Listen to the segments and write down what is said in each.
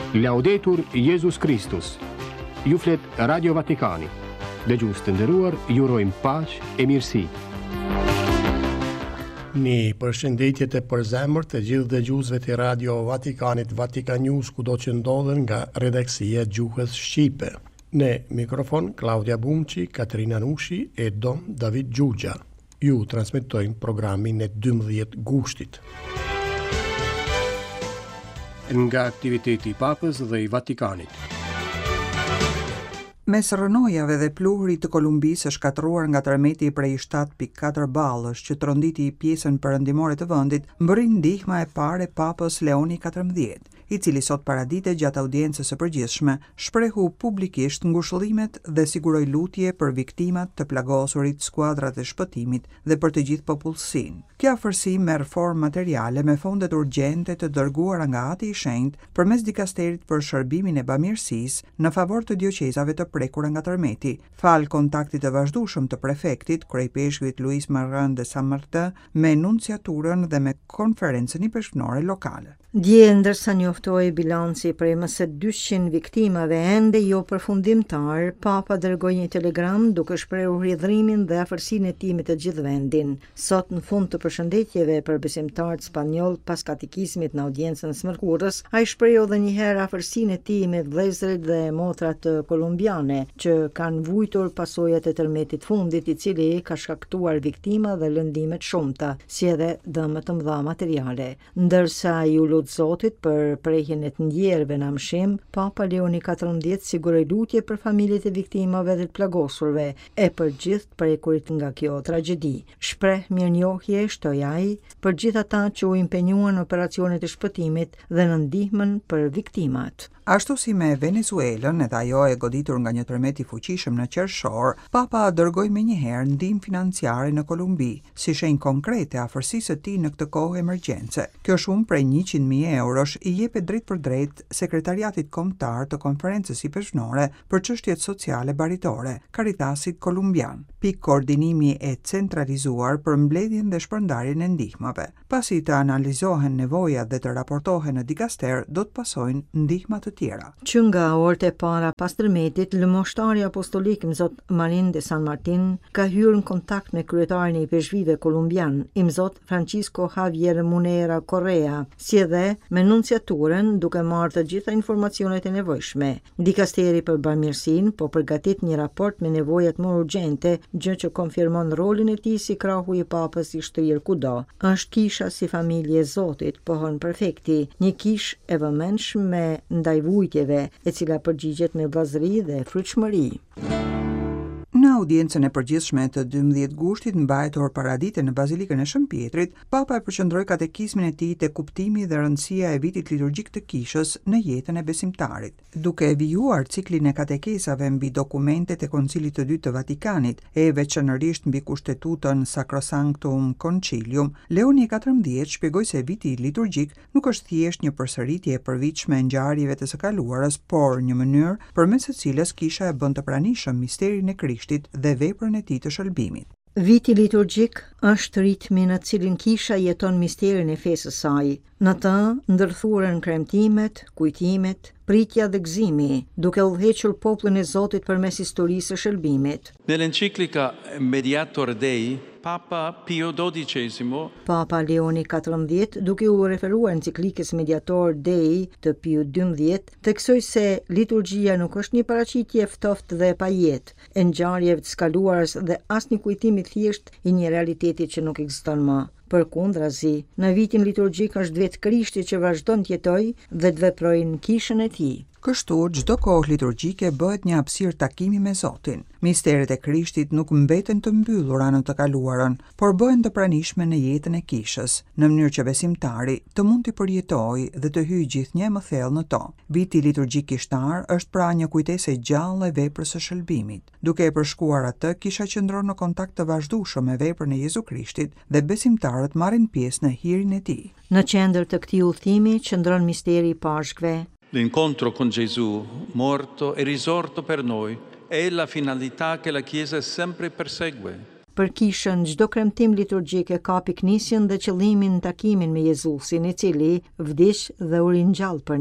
Laudetur Jesus Christus. Ju flet Radio Vatikani. Dëgjues të nderuar, ju urojmë paqë e mirësi. Një përshëndetje të përzemërt të gjithë dëgjuesve të Radio Vatikanit, Vatikan News, kudo që ndodhen nga redaksia e gjuhës shqipe. Në mikrofon Claudia Bumçi, Katerina Nushi e Dom David Gjugja. Ju transmetojmë programin e 12 gushtit. Nga aktiviteti i Papës dhe i Vatikanit. Mes rënojave dhe pluhurit të Kolumbisë është shkatruar nga tërmeti prej 7.4 ballësh që tronditi pjesën perëndimore të vendit, mbërri ndihma e parë e Papës Leoni XIV, i cili sot paradite gjatë audiencës së përgjithshme shprehu publikisht ngushëllimet dhe siguroi lutje për viktimat të plagosurit, skuadrat e shpëtimit dhe për të gjithë popullsinë. Kjo afërsi merr formë materiale me fondet urgjente të dërguara nga Ati i Shenjtë përmes dikasterit për shërbimin e bamirësisë në favor të dioqezave të prekura nga tërmeti, fal kontaktit të vazhdueshëm të prefektit, kryePeshkujt Luis Marrën de San Martin me nunciaturën dhe me konferencën i peshqnore lokale. Dje ndërsa njoftoi bilanci prej më së 200 viktimave ende jo përfundimtar, Papa dërgoi një telegram duke shprehur hidhrimin dhe afërsinë e tij me të gjithë vendin. Sot në fund të përshëndetjeve për besimtarët spanjoll pas katekizmit në audiencën së mërkurës, ai shprehu edhe një herë afërsinë e tij me vëllezërit dhe motrat kolumbiane që kanë vujtur pasojat e tërmetit fundit, i cili ka shkaktuar viktima dhe lëndime të shumta, si edhe dëme të mëdha materiale. Ndërsa ju Zotit për prehjen e të ndjerëve në amshim, Papa Leoni XIV siguroi lutje për familjet e viktimave dhe të plagosurve e për gjithë prekurit nga kjo tragjedi. Shpreh mirënjohje, shtoi ai, për gjithë ata që u impenjuan në operacionet e shpëtimit dhe në ndihmën për viktimat. Ashtu si me Venezuelën, edhe ajo e goditur nga një tërmet i fuqishëm në qershor, Papa dërgoi menjëherë ndihmë financiare në Kolumbi, si shenjë konkrete afërsisë së tij në këtë kohë emergjence. Kjo shumë prej 100.000 eurosh i jepet drejt për drejt Sekretariatit Kombëtar të Konferencës së Peshqnore për çështjet sociale baritore, Caritasit Kolumbian, pikë koordinimi e centralizuar për mbledhjen dhe shpërndarjen e ndihmave. Pasi të analizohen nevojat dhe të raportohen në dikaster, do të pasojnë ndihma të tjera. Që nga orët e para pas tërmetit, lëmoshtari apostolik Mzot Marin de San Martin ka hyrë në kontakt me kryetarin e peshqvive kolumbian, Mzot Francisco Javier Munera Correa, si edhe me nunciaturën duke marrë të gjitha informacionet e nevojshme. Dikasteri për bamirësinë po përgatit një raport me nevojat më urgjente, gjë që konfirmon rolin e tij si krahu i Papës i shtrirë kudo. Është kisha si familje e Zotit, pohon prefekti, një kishë e vëmendshme ndaj vujtjeve, e cila përgjigjet me vllazëri dhe fryrshmëri. Në audiencën e përgjithshme të 12 gushtit mbajtur paradite në Bazilikën e Shëmpjetrit, Papa e përqendroi katekizmin e tij te kuptimi dhe rëndësia e vitit liturgjik të kishës në jetën e besimtarit. Duke vijuar ciklin e katekesave mbi dokumentet e Koncilit të dytë të Vatikanit e veçanërisht mbi kushtetutën Sacrosanctum Concilium, Leoni XIV shpjegoi se viti liturgjik nuk është thjesht një përsëritje e përvitshme e ngjarjeve të së kaluarës, por një mënyrë përmes së cilës kisha e bën të pranishëm misterin e Krishtit dhe veprën e tij të shëlbimit. Viti liturgjik është ritmi në cilin kisha jeton misterin e fesë së saj. Në të ndërthuren kremtimet, kujtimet, pritja dhe gëzimi, duke udhëhequr popullin e Zotit përmes historisë së shëlbimit. Nell'enciclica Mediator Dei, Papa Pio XII, Papa Leoni XIV, duke u referuar enciklikës Mediator Dei të Pio XII, theksoi se liturgjia nuk është një paraqitje ftoftë dhe pajet e ngjarjeve të skaluarës dhe as një kujtim i thjesht i një realiteti që nuk ekziston më. Përkundrazi, në vitin liturgjik është vetë Krishti që vazhdon të jetojë dhe të veprojë në kishën e tij. Kështu, çdo kohë liturgjike bëhet një hapësirë takimi me Zotin. Misteret e Krishtit nuk mbeten të mbyllura në të kaluarën, por bëhen të pranishme në jetën e kishës, në mënyrë që besimtari të mund të përjetojë dhe të hyjë gjithnjë më thellë në to. Viti liturgjik kishtar është pra një kujtesë e gjallë e veprës së shëlbimit. Duke e përshkruar atë, kisha qëndron në kontakt të vazhdueshëm me veprën e Jezu Krishtit dhe besimtarët marrin pjesë në hirin e tij. Në qendër të këtij udhëtimi qëndron misteri i Pashkve. l'incontro con Gesù, morto e risorto per noi, è la finalità che la Chiesa sempre persegue. Për kishën, çdo kremtim liturgjik e ka piknisjen dhe qëllimin takimin me Jezusin, i cili vdiq dhe u ringjall për ne.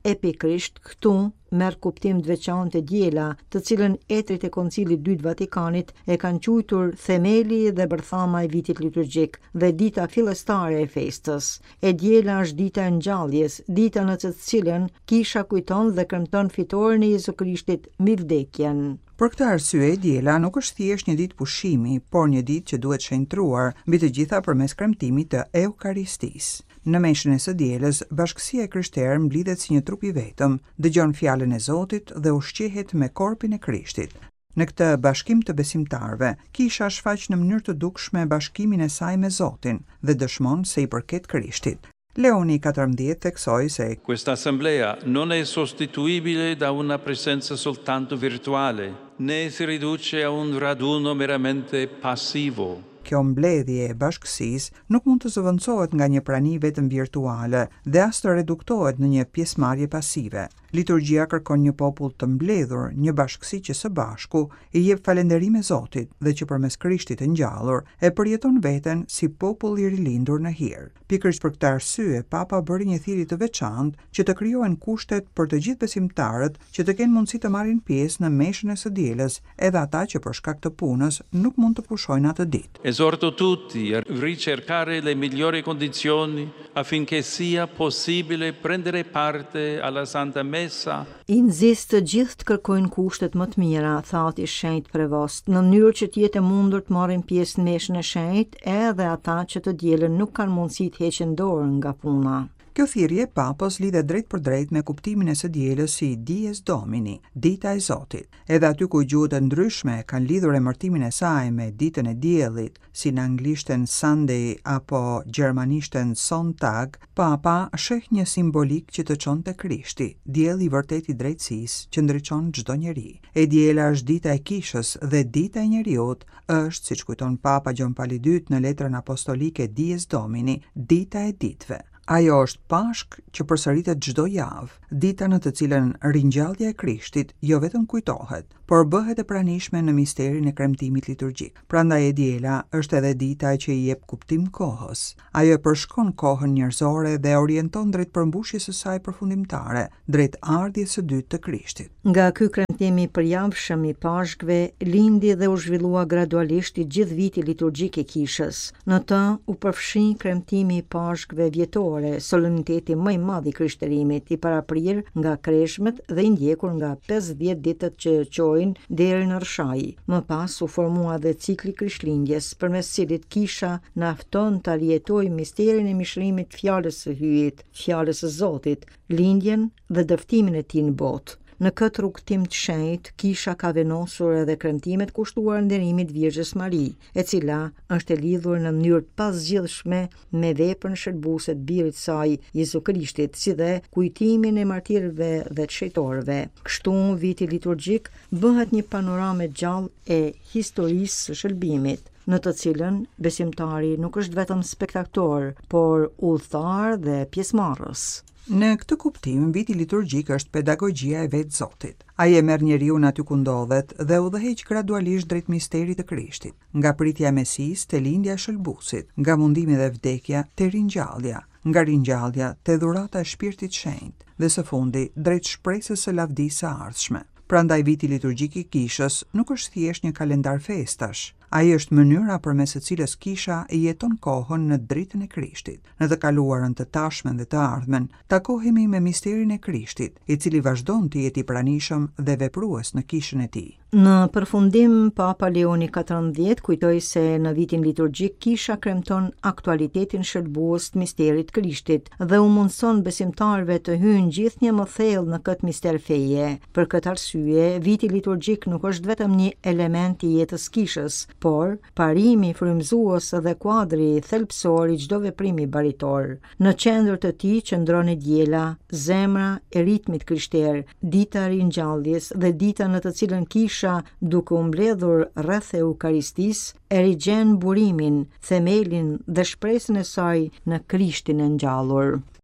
epikrisht, këtu merr kuptim të veçantë e diela, të cilën etrit e Koncilit dytë Vatikanit e kanë quajtur themeli dhe bërthama e vitit liturgjik dhe dita fillestare e festës. E diela është dita e ngjalljes, dita në të cilën kisha kujton dhe kremton fitoren e Jezu Krishtit mbi vdekjen. Për këtë arsye, diela nuk është thjesht një ditë pushimi, por një ditë që duhet shenjtruar mbi të gjitha përmes kremtimit të Eukaristisë. Në meshën e së dielës, bashkësia e krishterë mblidhet si një trup i vetëm, dëgjon fjalën e Zotit dhe ushqehet me korpin e Krishtit. Në këtë bashkim të besimtarëve, kisha shfaq në mënyrë të dukshme bashkimin e saj me Zotin dhe dëshmon se i përket Krishtit. Leoni XIV theksoi se Questa assemblea non è sostituibile da una presenza soltanto virtuale, né si riduce a un raduno meramente passivo. Kjo mbledhje e bashkësisë nuk mund të zëvendësohet nga një prani vetëm virtuale dhe as të reduktohet në një pjesëmarrje pasive. Liturgjia kërkon një popull të mbledhur, një bashkësi që së bashku i jep falënderime Zotit dhe që përmes Krishtit të ngjallur e përjeton veten si popull i rilindur në hir. Pikërisht për këtë arsye, Papa bëri një thirrje të veçantë që të krijohen kushtet për të gjithë besimtarët që të kenë mundësi të marrin pjesë në meshën e së dielës, edhe ata që për shkak të punës nuk mund të pushojnë atë ditë. Esorto tutti a ricercare le migliori condizioni affinché sia possibile prendere parte alla Santa Messa. I nxis të gjithë të kërkojnë kushtet më të mira, thati shenjt prevost, në mënyrë që të jetë mundur të marrin pjesë në meshën e shenjtë, edhe ata që të dielën nuk kanë mundësi të heqin dorën nga puna. Kjo thirrje e Papës lidhet drejt për drejt me kuptimin e së dielës si Dies Domini, dita e Zotit. Edhe aty ku gjuhët e ndryshme kanë lidhur emërtimin e saj me ditën e diellit, si në anglishten Sunday apo gjermanishten Sonntag, Papa sheh një simbolik që të çon te Krishti, dielli i vërtet i drejtësisë që ndriçon çdo njeri. E diela është dita e kishës dhe dita e njeriut është, siç kujton Papa Gjon Pali II në letrën apostolike Dies Domini, dita e ditëve. Ajo është Pashk që përsëritet çdo javë, dita në të cilën ringjallja e Krishtit jo vetëm kujtohet, por bëhet e pranishme në misterin e kremtimit liturgjik. Prandaj e diela është edhe dita që i jep kuptim kohës. Ajo e përshkon kohën njerëzore dhe orienton drejt përmbushjes së saj përfundimtare, drejt ardhjes së dytë të Krishtit. Nga ky kremtim i përjavshëm i Pashkve, lindi dhe u zhvillua gradualisht i gjithë viti liturgjik i kishës. Në të u përfshi kremtimi i Pashkve vjetore, soleniteti më i madh i krishterimit, i paraprir nga kreshmet dhe i ndjekur nga 50 ditët që qojnë deri në Rshaj. Më pas u formua dhe cikli Krishtlindjes, përmes cilit kisha na fton ta rjetojmë misterin e mishërimit fjalës së hyjit, fjalës së Zotit, lindjen dhe dëftimin e tij në botë. Në këtë rrugtim të shenjtë, kisha ka venosur edhe kremtimet kushtuar nderimit Virgjës Mari, e cila është e lidhur në mënyrë të pazgjidhshme me veprën shërbuse të birit saj, Jezu Krishtit, si dhe kujtimin e martirëve dhe të shejtorëve. Kështu, viti liturgjik bëhet një panoramë gjallë e historisë së shërbimit, në të cilën besimtari nuk është vetëm spektator, por udhëtar dhe pjesëmarrës. Në këtë kuptim, viti liturgjik është pedagogjia e vetë Zotit. Ai e merr njeriun aty ku ndodhet dhe udhëheq gradualisht drejt misterit të Krishtit, nga pritja e Mesisë te lindja e shëlbusit, nga mundimi dhe vdekja te ringjallja, nga ringjallja te dhurata e Shpirtit Shenjtë dhe së fundi drejt shpresës së lavdisë së ardhshme. Prandaj viti liturgjik i kishës nuk është thjesht një kalendar festash. Ai është mënyra përmes së cilës kisha i jeton kohën në dritën e Krishtit. Në të kaluarën, të tashmen dhe të ardhmen, takohemi me misterin e Krishtit, i cili vazhdon të jetë i pranishëm dhe veprues në kishën e tij. Në përfundim, Papa Leoni XIV kujtoi se në vitin liturgjik kisha kremton aktualitetin shërbues të misterit Krishtit dhe u mundson besimtarëve të hyjnë gjithnjë më thellë në këtë mister feje. Për këtë arsye, viti liturgjik nuk është vetëm një element i jetës kishës, por parimi frymëzues dhe kuadri thelbësor i çdo veprimi baritor. Në qendër të tij qëndron e diela, zemra e ritmit krishter, dita e ringjalljes dhe dita në të cilën kisha duke u mbledhur rreth Eukaristisë e rigjen burimin, themelin dhe shpresën e saj në Krishtin e ngjallur.